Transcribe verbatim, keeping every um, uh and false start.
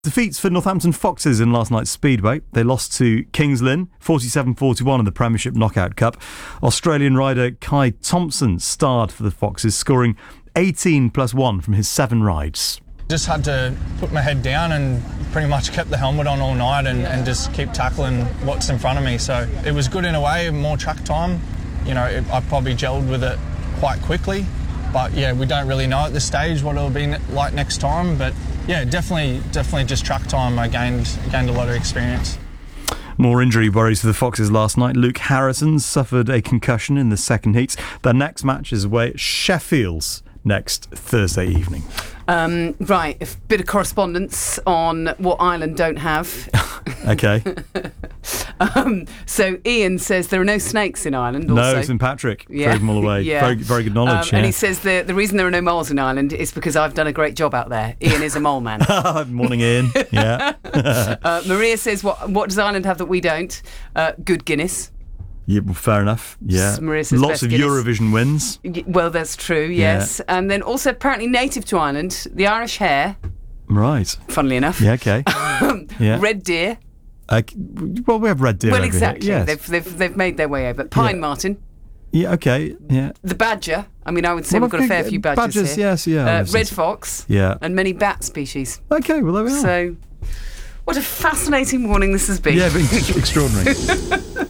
Defeats for Northampton Foxes in last night's Speedway. They lost to Kings Lynn, forty-seven forty-one in the Premiership Knockout Cup. Australian rider Kai Thompson starred for the Foxes, scoring eighteen plus one from his seven rides. Just had to put my head down and pretty much kept the helmet on all night and, and just keep tackling what's in front of me. So it was good in a way, more track time. You know, it, I probably gelled with it quite quickly. But yeah, we don't really know at this stage what it'll be like next time. But yeah, definitely, definitely just track time. I gained gained a lot of experience. More injury worries for the Foxes last night. Luke Harrison suffered a concussion in the second heats. Their next match is away at Sheffield's next Thursday evening. Um, right, a bit of correspondence on what Ireland don't have. Okay. um, so Ian says there are no snakes in Ireland. Also. No, Saint Patrick. Yeah. Threw them all away. Yeah. Very, very good knowledge. Um, yeah. And he says the, the reason there are no moles in Ireland is because I've done a great job out there. Ian is a mole man. Morning, Ian. Yeah. uh, Maria says, what, what does Ireland have that we don't? Uh, good Guinness. Yeah, well, fair enough. Yeah, Maria says lots of Guinness. Eurovision wins. Well, that's true. Yes, Yeah. and then also apparently native to Ireland, the Irish hare. Right. Funnily enough. Yeah. Okay. yeah. Red deer. Uh, well, we have red deer. Well, over exactly. Here. Yes. They've, they've they've made their way over. Pine Yeah. marten. Yeah. Okay. Yeah. The badger. I mean, I would say Well, we've got a fair okay, few badgers, badgers, here. yes, yeah, Uh, I've red seen- fox. Yeah. And many bat species. Okay. Well, there we are. So, what a fascinating morning this has been. Yeah, but extraordinary.